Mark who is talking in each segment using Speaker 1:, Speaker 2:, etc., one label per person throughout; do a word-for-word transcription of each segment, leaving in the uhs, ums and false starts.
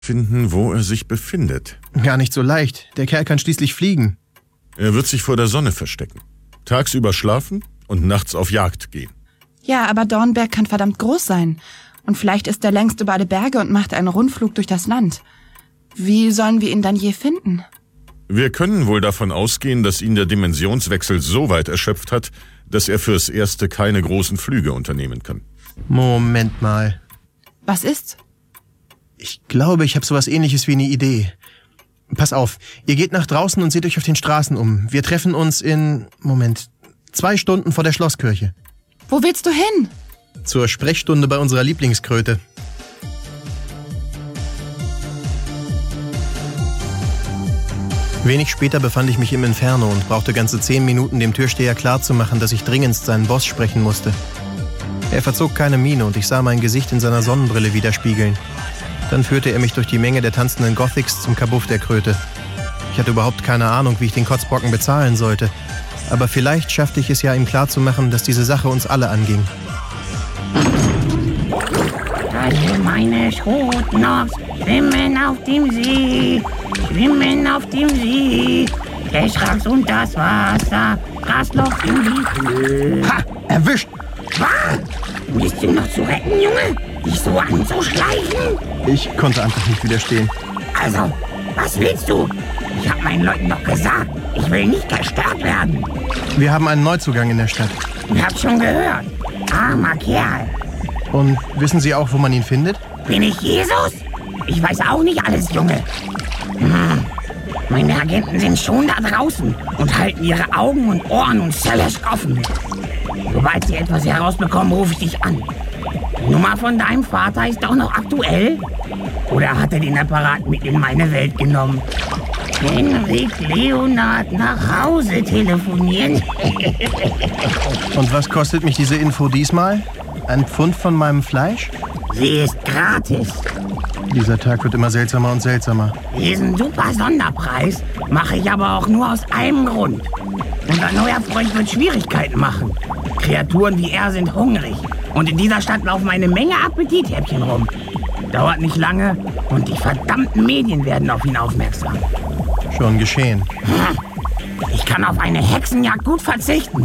Speaker 1: Finden, wo er sich befindet.
Speaker 2: Gar nicht so leicht. Der Kerl kann schließlich fliegen.
Speaker 1: Er wird sich vor der Sonne verstecken. Tagsüber schlafen und nachts auf Jagd gehen.
Speaker 3: Ja, aber Dornberg kann verdammt groß sein. Und vielleicht ist er längst über alle Berge und macht einen Rundflug durch das Land. Wie sollen wir ihn dann je finden?
Speaker 1: Wir können wohl davon ausgehen, dass ihn der Dimensionswechsel so weit erschöpft hat, dass er fürs Erste keine großen Flüge unternehmen kann.
Speaker 2: Moment mal.
Speaker 3: Was ist's?
Speaker 2: Ich glaube, ich habe sowas Ähnliches wie eine Idee. Pass auf, ihr geht nach draußen und seht euch auf den Straßen um. Wir treffen uns in, Moment, zwei Stunden vor der Schlosskirche.
Speaker 3: Wo willst du hin?
Speaker 2: Zur Sprechstunde bei unserer Lieblingskröte. Wenig später befand ich mich im Inferno und brauchte ganze zehn Minuten, dem Türsteher klarzumachen, dass ich dringendst seinen Boss sprechen musste. Er verzog keine Miene und ich sah mein Gesicht in seiner Sonnenbrille widerspiegeln. Dann führte er mich durch die Menge der tanzenden Gothics zum Kabuff der Kröte. Ich hatte überhaupt keine Ahnung, wie ich den Kotzbrocken bezahlen sollte. Aber vielleicht schaffte ich es ja, ihm klarzumachen, dass diese Sache uns alle anging.
Speaker 4: Alle meine Schrotnobs schwimmen auf dem See, schwimmen auf dem See. Der Schrags und das Wasser, Grasloch in die Höhe.
Speaker 2: Ha! Erwischt!
Speaker 4: Was? Bist du noch zu retten, Junge? Dich so anzuschleichen?
Speaker 2: Ich konnte einfach nicht widerstehen.
Speaker 4: Also, was willst du? Ich hab meinen Leuten doch gesagt, ich will nicht gestört werden.
Speaker 2: Wir haben einen Neuzugang in der Stadt.
Speaker 4: Ich hab's schon gehört. Armer Kerl.
Speaker 2: Und wissen Sie auch, wo man ihn findet?
Speaker 4: Bin ich Jesus? Ich weiß auch nicht alles, Junge. Hm. Meine Agenten sind schon da draußen und halten ihre Augen und Ohren und Zellers offen. Sobald sie etwas herausbekommen, rufe ich dich an. Die Nummer von deinem Vater ist doch noch aktuell? Oder hat er den Apparat mit in meine Welt genommen? Henrik Leonard nach Hause telefonieren.
Speaker 2: Und was kostet mich diese Info diesmal? Ein Pfund von meinem Fleisch?
Speaker 4: Sie ist gratis.
Speaker 2: Dieser Tag wird immer seltsamer und seltsamer.
Speaker 4: Diesen super Sonderpreis mache ich aber auch nur aus einem Grund. Unser neuer Freund wird Schwierigkeiten machen. Kreaturen wie er sind hungrig. Und in dieser Stadt laufen eine Menge Appetithäppchen rum. Dauert nicht lange und die verdammten Medien werden auf ihn aufmerksam.
Speaker 2: Schon geschehen.
Speaker 4: Ich kann auf eine Hexenjagd gut verzichten.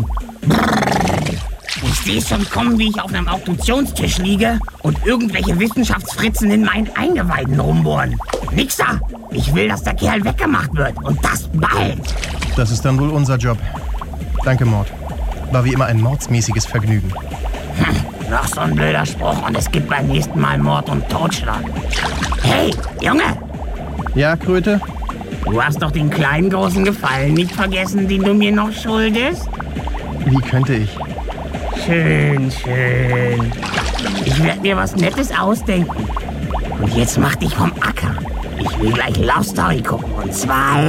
Speaker 4: Ich sehe schon kommen, wie ich auf einem Auktionstisch liege und irgendwelche Wissenschaftsfritzen in meinen Eingeweiden rumbohren. Nixer! Ich will, dass der Kerl weggemacht wird. Und das bald.
Speaker 2: Das ist dann wohl unser Job. Danke, Mord. War wie immer ein mordsmäßiges Vergnügen.
Speaker 4: Hm, noch so ein blöder Spruch und es gibt beim nächsten Mal Mord und Totschlag. Hey, Junge!
Speaker 2: Ja, Kröte?
Speaker 4: Du hast doch den kleinen großen Gefallen nicht vergessen, den du mir noch schuldest?
Speaker 2: Wie könnte ich?
Speaker 4: Schön, schön. Ich werde mir was Nettes ausdenken. Und jetzt mach dich vom Acker. Ich will gleich Love Story gucken. Und zwar